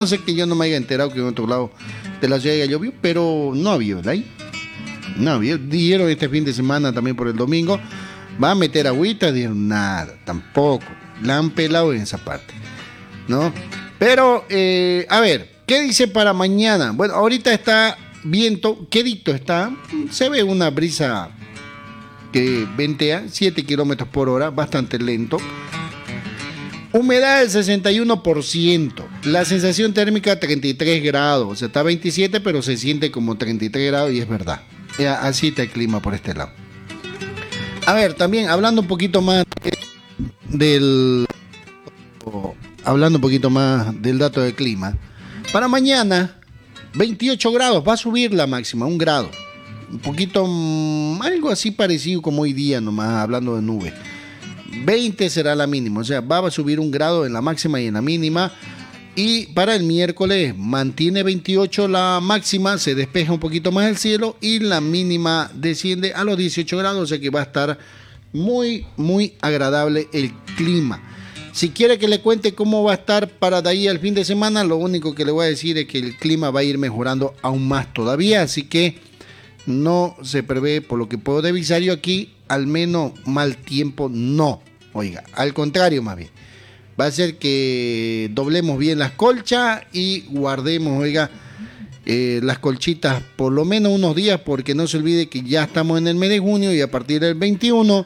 No sé que yo no me haya enterado que en otro lado de la ciudad ya llovió, pero no había, ¿verdad? No había. Dijeron este fin de semana también por el domingo, va a meter agüita, dijeron nada, tampoco. La han pelado en esa parte, ¿no? Pero, a ver, ¿qué dice para mañana? Bueno, ahorita está viento, quedito está, se ve una brisa que ventea 7 kilómetros por hora, bastante lento. Humedad del 61%, la sensación térmica 33 grados, o sea, está 27, pero se siente como 33 grados y es verdad. Así está el clima por este lado. A ver, también hablando un poquito más del dato del clima. Para mañana, 28 grados, va a subir la máxima, 1 grado. Un poquito, algo así parecido como hoy día, nomás hablando de nubes. 20 será la mínima, o sea, va a subir 1 grado en la máxima y en la mínima. Y para el miércoles mantiene 28 la máxima, se despeja un poquito más el cielo y la mínima desciende a los 18 grados, o sea que va a estar muy, muy agradable el clima. Si quiere que le cuente cómo va a estar para de ahí al fin de semana, lo único que le voy a decir es que el clima va a ir mejorando aún más todavía, así que no se prevé, por lo que puedo divisar yo aquí, al menos mal tiempo no. Oiga, al contrario más bien. Va a ser que doblemos bien las colchas y guardemos, oiga, las colchitas por lo menos unos días, porque no se olvide que ya estamos en el mes de junio y a partir del 21,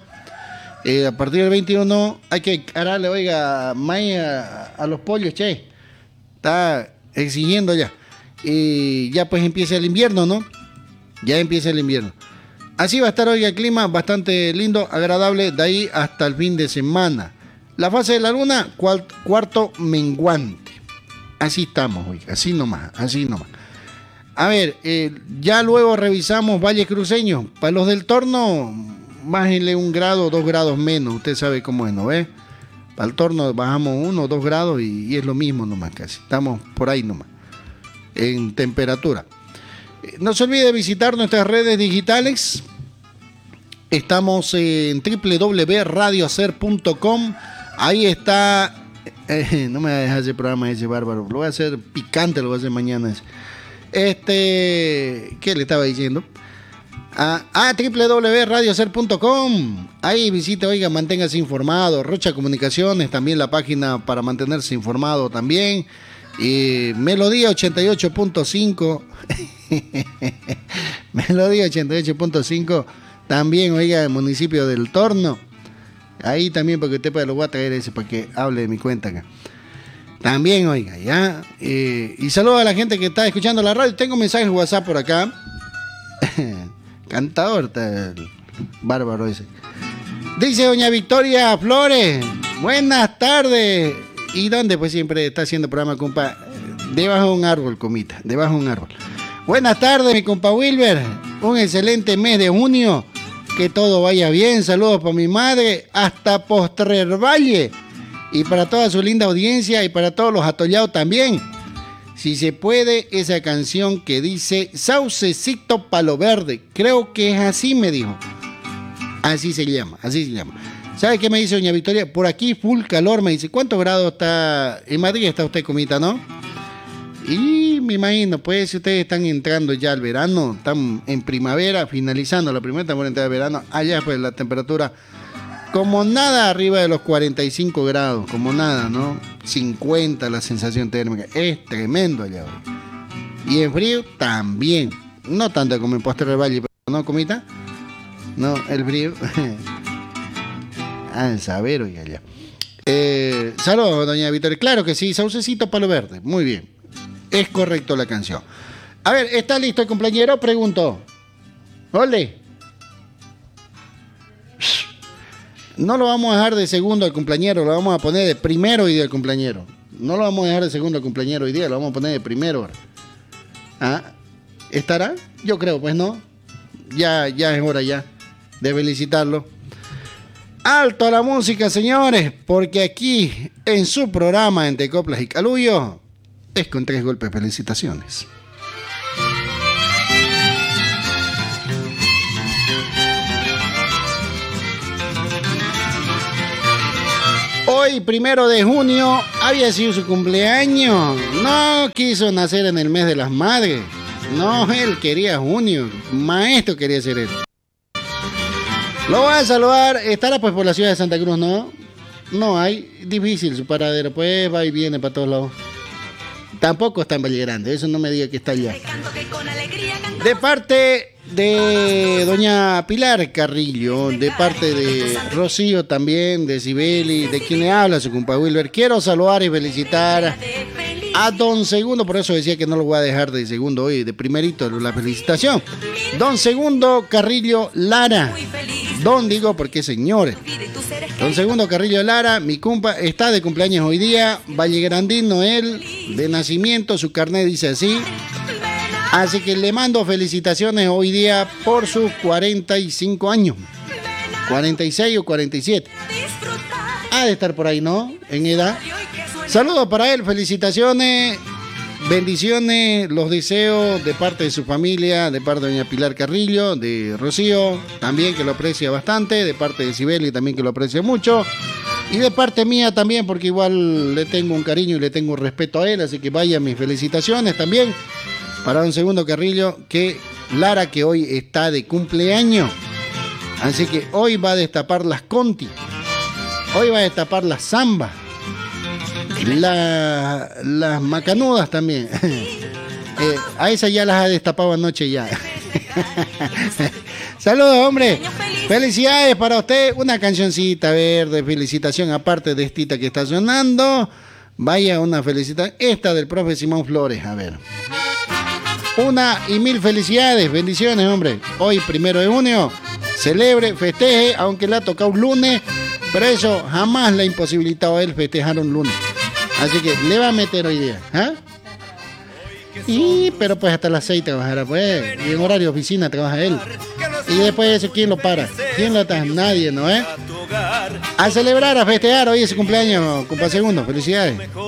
hay que cargarle, oiga, maíz a los pollos, che. Está exigiendo ya. Y ya pues empieza el invierno, ¿no? Ya empieza el invierno. Así va a estar hoy el clima, bastante lindo, agradable, de ahí hasta el fin de semana. La fase de la luna, cuarto menguante. Así estamos hoy, así nomás. A ver, ya luego revisamos valles cruceños. Para los del Torno, bájenle 1 grado, 2 grados menos. Usted sabe cómo es, ¿no ve? Para el Torno bajamos 1 o 2 grados y es lo mismo nomás casi. Estamos por ahí nomás, en temperatura. No se olvide visitar nuestras redes digitales. Estamos en www.radiohacer.com. Ahí está. No me voy a dejar ese programa ese bárbaro. Lo voy a hacer picante, lo voy a hacer mañana. ¿Qué le estaba diciendo? www.radiohacer.com. Ahí visite, oiga, manténgase informado. Rocha Comunicaciones, también la página para mantenerse informado también. Melodía 88.5. Melodía 88.5 también, oiga, el municipio del Torno. Ahí también, porque usted lo voy a traer ese para que hable de mi cuenta acá. También, oiga, ya. Y saludo a la gente que está escuchando la radio. Tengo mensajes WhatsApp por acá. Cantador, está el bárbaro ese. Dice doña Victoria Flores, buenas tardes. ¿Y dónde? Pues siempre está haciendo programa, compa. Debajo de un árbol, comita, debajo de un árbol. Buenas tardes, mi compa Wilber. Un excelente mes de junio. Que todo vaya bien. Saludos para mi madre hasta Postrer Valle. Y para toda su linda audiencia y para todos los atollados también. Si se puede, esa canción que dice Saucecito Palo Verde. Creo que es así, me dijo. Así se llama. ¿Sabe qué me dice doña Victoria? Por aquí full calor, me dice. ¿Cuántos grados está? En Madrid está usted, comita, ¿no? Y me imagino, pues, si ustedes están entrando ya al verano, están en primavera, finalizando la primera temporada de verano, allá pues la temperatura como nada arriba de los 45 grados, como nada, ¿no? 50 la sensación térmica, es tremendo allá hoy. Y en frío también, no tanto como en Postre del Valle, pero ¿no, comita? No, el frío. Al saber, oiga, allá. Saludos, doña Victoria. Claro que sí, Saucecito Palo Verde, muy bien. Es correcto la canción. A ver, ¿está listo el cumpleañero? Pregunto. ¡Ole! No lo vamos a dejar de segundo al cumpleañero, lo vamos a poner de primero hoy día al cumpleañero. No lo vamos a dejar de segundo al cumpleañero hoy día, lo vamos a poner de primero. ¿Estará? Yo creo, pues no. Ya es hora ya de felicitarlo. Alto a la música, señores, porque aquí en su programa Entre Coplas y Calullo es con 3 golpes. Felicitaciones. hoy, 1 de junio, había sido su cumpleaños. No quiso nacer en el mes de las madres. No, él quería junio. Maestro quería ser él. Lo voy a saludar. Estará pues por la ciudad de Santa Cruz, ¿no? No hay. Difícil su paradero. Pues va y viene para todos lados. Tampoco está en Valle Grande. Eso no me diga que está allá. De parte de doña Pilar Carrillo, de parte de Rocío también, de Sibeli, de quien le habla, su compa Wilber. Quiero saludar y felicitar a don Segundo, por eso decía que no lo voy a dejar de segundo hoy, de primerito la felicitación. Don Segundo Carrillo Lara. Don digo porque señores. Don Segundo Carrillo Lara, mi compa, está de cumpleaños hoy día. Vallegrandino él, de nacimiento, su carnet dice así. Así que le mando felicitaciones hoy día por sus 45 años. 46 o 47. Ha de estar por ahí, ¿no? En edad. Saludos para él, felicitaciones, bendiciones, los deseo de parte de su familia, de parte de doña Pilar Carrillo, de Rocío, también que lo aprecia bastante, de parte de Sibeli también que lo aprecia mucho. Y de parte mía también, porque igual le tengo un cariño y le tengo un respeto a él, así que vaya mis felicitaciones también. Para don Segundo Carrillo, que Lara, que hoy está de cumpleaños. Así que hoy va a destapar las Conti. Hoy va a destapar las Zamba. Las Macanudas también. A esas ya las ha destapado anoche ya. Saludos, hombre. Felicidades para usted. Una cancioncita verde, felicitación aparte de esta que está sonando. Vaya, una felicitación. Esta del profe Simón Flores, a ver. Una y mil felicidades, bendiciones, hombre. Hoy, 1 de junio, celebre, festeje, aunque le ha tocado un lunes, pero eso jamás le ha imposibilitado a él festejar un lunes. Así que le va a meter hoy día. ¿Ah? Pero pues hasta las 6 trabajará, pues. Y en horario de oficina trabaja él. Y después de eso, ¿quién lo para? ¿Quién lo ata? Nadie, ¿no? A celebrar, a festejar, hoy es su cumpleaños, compa Segundo. Felicidades.